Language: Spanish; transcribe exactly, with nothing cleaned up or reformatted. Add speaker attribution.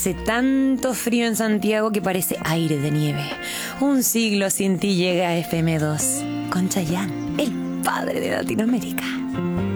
Speaker 1: Hace tanto frío en Santiago que parece aire de nieve. Un siglo sin ti llega a F M dos con Chayanne, el padre de Latinoamérica.